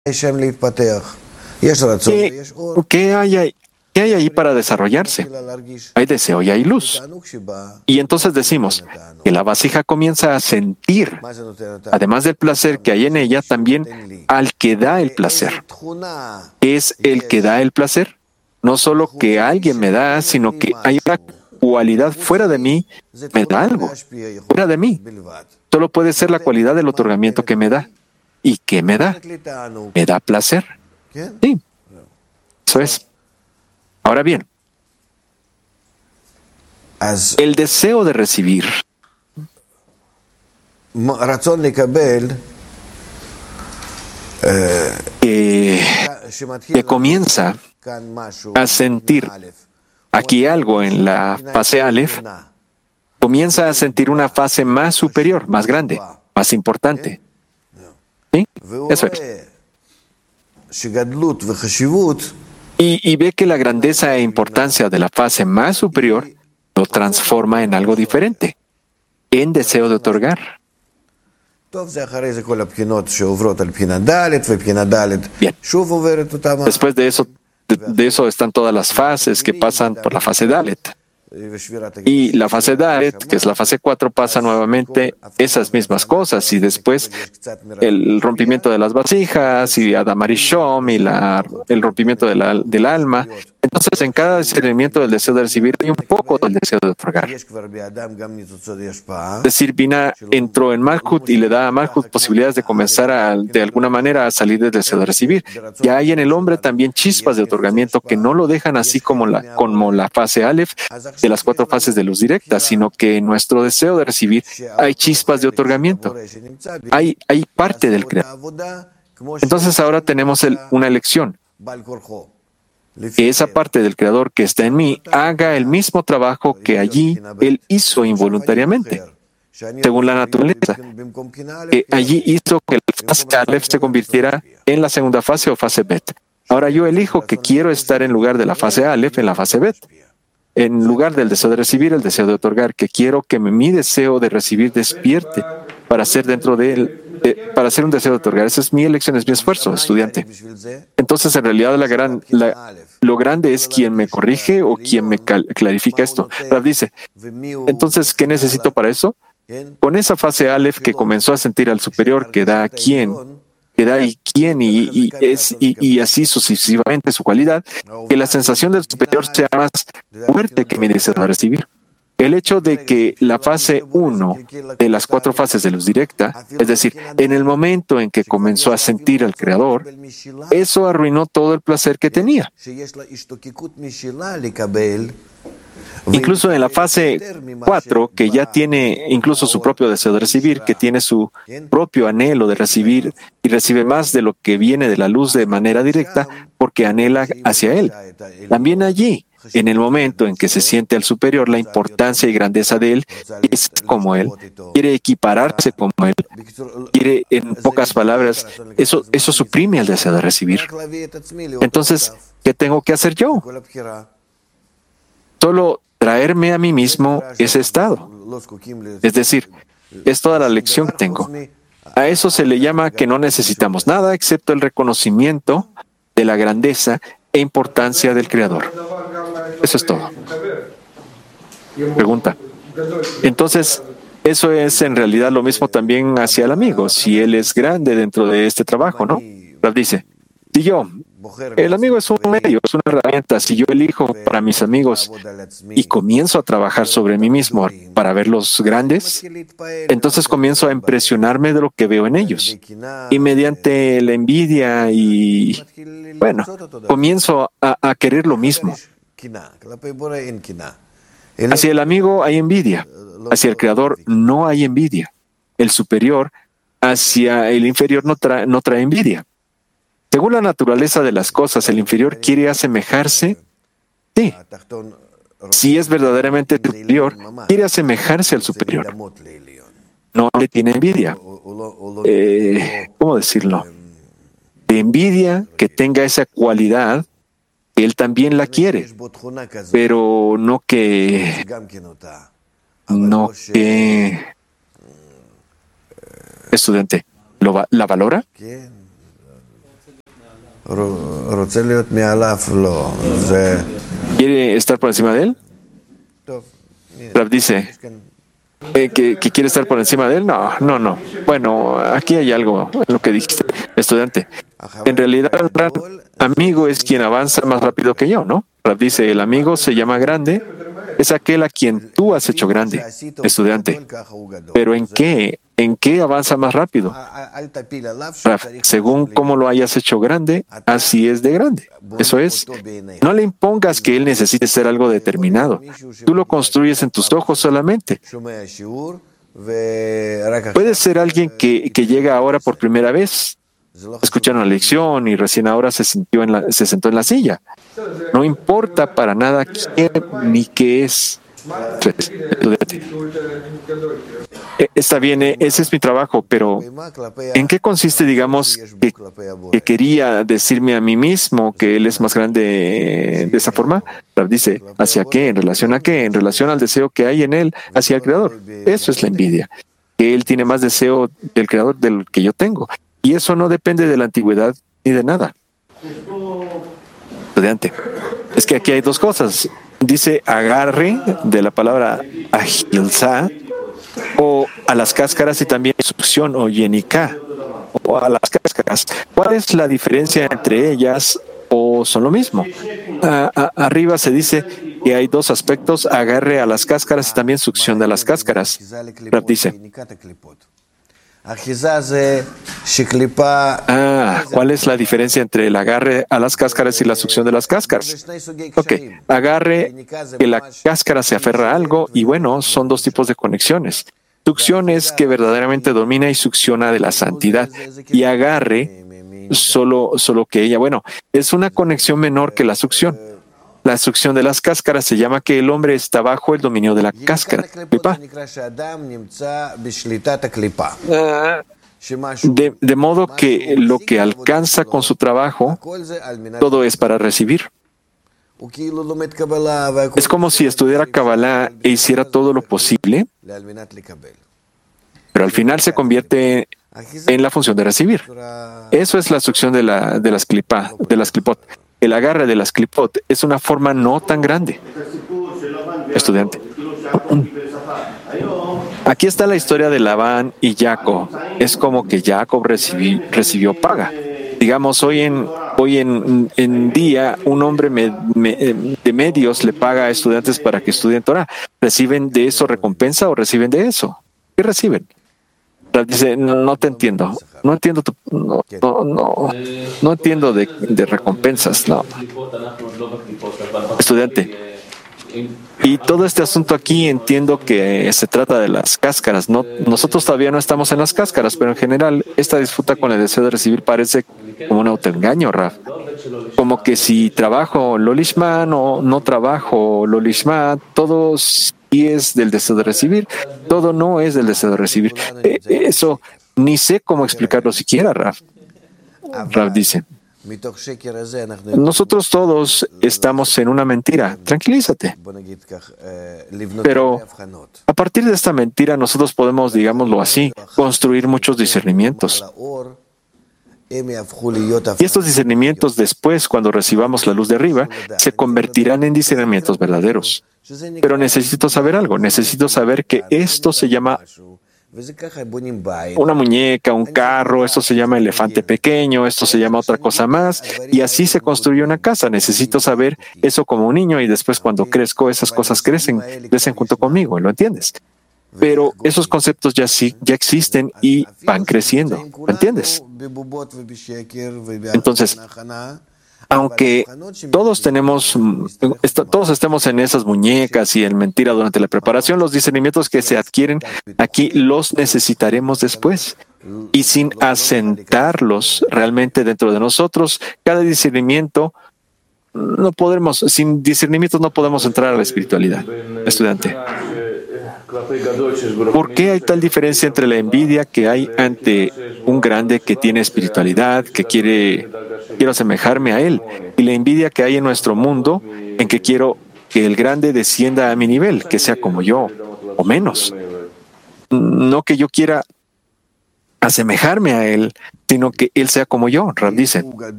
¿Qué, qué hay ahí para desarrollarse? Hay deseo y hay luz. Y entonces decimos que la vasija comienza a sentir, además del placer que hay en ella, también al que da el placer. ¿Es el que da el placer? No solo que alguien me da, sino que hay una cualidad fuera de mí, me da algo, fuera de mí. Solo puede ser la cualidad del otorgamiento que me da. ¿Y qué me da? Me da placer. Sí, eso es. Ahora bien, el deseo de recibir que comienza a sentir aquí algo en la fase Aleph, comienza a sentir una fase más superior, más grande, más importante. ¿Sí? Eso es. Y ve que la grandeza e importancia de la fase más superior lo transforma en algo diferente, en deseo de otorgar. Bien. Después de eso están todas las fases que pasan por la fase Dalet. Y la fase Dalet, que es la fase 4, pasa nuevamente esas mismas cosas. Y después el rompimiento de las vasijas y Adam Arishom y el rompimiento del alma. Entonces, en cada discernimiento del deseo de recibir hay un poco del deseo de otorgar. Es decir, Binah entró en Malkut y le da a Malkut posibilidades de comenzar de alguna manera a salir del deseo de recibir. Y hay en el hombre también chispas de otorgamiento que no lo dejan así como la fase Aleph de las 4 fases de luz directa, sino que en nuestro deseo de recibir hay chispas de otorgamiento. Hay parte del creador. Entonces ahora tenemos una elección. Que esa parte del Creador que está en mí haga el mismo trabajo que allí Él hizo involuntariamente, según la naturaleza, que allí hizo que la fase Aleph se convirtiera en la segunda fase o fase Bet. Ahora yo elijo que quiero estar en lugar de la fase Aleph en la fase Bet, en lugar del deseo de recibir, el deseo de otorgar, que quiero que mi deseo de recibir despierte para ser dentro de él, para hacer un deseo de otorgar. Esa es mi elección, es mi esfuerzo, estudiante. Entonces, en realidad, lo grande es quien me corrige o quien me clarifica esto. Rav dice, entonces, ¿qué necesito para eso? Con esa fase Aleph que comenzó a sentir al superior, que da a quién, que da y quién, y así sucesivamente su cualidad, que la sensación del superior sea más fuerte que mi deseo de recibir. El hecho de que la fase 1 de las 4 fases de luz directa, es decir, en el momento en que comenzó a sentir al Creador, eso arruinó todo el placer que tenía. Incluso en la fase 4, que ya tiene incluso su propio deseo de recibir, que tiene su propio anhelo de recibir y recibe más de lo que viene de la luz de manera directa porque anhela hacia él. También allí, en el momento en que se siente al superior, la importancia y grandeza de él es como él, quiere equipararse como él, quiere, en pocas palabras, eso suprime el deseo de recibir. Entonces, ¿qué tengo que hacer yo? Solo traerme a mí mismo ese estado. Es decir, es toda la lección que tengo. A eso se le llama que no necesitamos nada excepto el reconocimiento de la grandeza e importancia del Creador. Eso es todo. Pregunta. Entonces, eso es en realidad lo mismo también hacia el amigo, si él es grande dentro de este trabajo, ¿no? Rav dice, si el amigo es un medio, es una herramienta. Si yo elijo para mis amigos y comienzo a trabajar sobre mí mismo para verlos grandes, entonces comienzo a impresionarme de lo que veo en ellos. Y mediante la envidia comienzo a querer lo mismo. Hacia el amigo hay envidia, hacia el Creador no hay envidia. El superior hacia el inferior no trae envidia. Según la naturaleza de las cosas, el inferior quiere asemejarse, sí. Si es verdaderamente superior, quiere asemejarse al superior. No le tiene envidia. ¿Cómo decirlo? De envidia que tenga esa cualidad, él también la quiere, pero no que estudiante, ¿la valora? ¿Quiere estar por encima de él? Rav dice que quiere estar por encima de él. No. Bueno, aquí hay algo en lo que dijiste, estudiante. En realidad, el gran amigo es quien avanza más rápido que yo, ¿no? Rav dice, el amigo se llama grande, es aquel a quien tú has hecho grande, estudiante. ¿Pero en qué? ¿En qué avanza más rápido? Rav, según cómo lo hayas hecho grande, así es de grande. Eso es. No le impongas que él necesite ser algo determinado. Tú lo construyes en tus ojos solamente. Puede ser alguien que llega ahora por primera vez, escucha una lección y recién ahora se sentó en la silla. No importa para nada quién ni qué es. Está bien, ese es mi trabajo, pero ¿en qué consiste, digamos, que quería decirme a mí mismo que él es más grande de esa forma? Dice, ¿hacia qué? ¿En relación a qué? En relación al deseo que hay en él hacia el Creador. Eso es la envidia, que él tiene más deseo del Creador del que yo tengo. Y eso no depende de la antigüedad ni de nada. Estudiante, es que aquí hay dos cosas. Dice agarre de la palabra agilza o a las cáscaras y también succión o yenika o a las cáscaras. ¿Cuál es la diferencia entre ellas o son lo mismo? Arriba se dice que hay dos aspectos, agarre a las cáscaras y también succión de las cáscaras. Rav dice, ¿cuál es la diferencia entre el agarre a las cáscaras y la succión de las cáscaras? Ok, agarre, que la cáscara se aferra a algo y bueno, son dos tipos de conexiones. Succión es que verdaderamente domina y succiona de la santidad y agarre solo que ella, bueno, es una conexión menor que la succión. La succión de las cáscaras se llama que el hombre está bajo el dominio de la cáscara. De modo que lo que alcanza con su trabajo, todo es para recibir. Es como si estudiara Kabbalah e hiciera todo lo posible, pero al final se convierte en la función de recibir. Eso es la succión de las clipot. El agarre de las clipot es una forma no tan grande. Estudiante. Aquí está la historia de Labán y Jacob. Es como que Jacob recibió paga. Digamos, hoy en día, un hombre de medios le paga a estudiantes para que estudien Torah. ¿Reciben de eso recompensa o reciben de eso? ¿Qué reciben? Dice, no te entiendo. No entiendo no entiendo de recompensas. No. Estudiante. Y todo este asunto aquí entiendo que se trata de las cáscaras. Nosotros todavía no estamos en las cáscaras, pero en general esta disputa con el deseo de recibir parece como un autoengaño, Rav. Como que si trabajo Lolishma o no trabajo Lolishma, todo sí es del deseo de recibir, todo no es del deseo de recibir. Eso ni sé cómo explicarlo siquiera, Rav. Rav dice, nosotros todos estamos en una mentira. Tranquilízate. Pero a partir de esta mentira nosotros podemos, digámoslo así, construir muchos discernimientos. Y estos discernimientos después, cuando recibamos la luz de arriba, se convertirán en discernimientos verdaderos. Pero necesito saber algo. Necesito saber que esto se llama una muñeca, un carro, esto se llama elefante pequeño, esto se llama otra cosa más, y así se construye una casa. Necesito saber eso como un niño y después cuando crezco, esas cosas crecen junto conmigo, ¿lo entiendes? Pero esos conceptos ya existen y van creciendo, ¿lo entiendes? Entonces, aunque todos estemos en esas muñecas y en mentira durante la preparación, los discernimientos que se adquieren aquí los necesitaremos después. Y sin asentarlos realmente dentro de nosotros, cada discernimiento sin discernimientos no podemos entrar a la espiritualidad. Estudiante. ¿Por qué hay tal diferencia entre la envidia que hay ante un grande que tiene espiritualidad, que quiero asemejarme a él, y la envidia que hay en nuestro mundo en que quiero que el grande descienda a mi nivel, que sea como yo o menos? No que yo quiera asemejarme a él, sino que él sea como yo, Rav dice.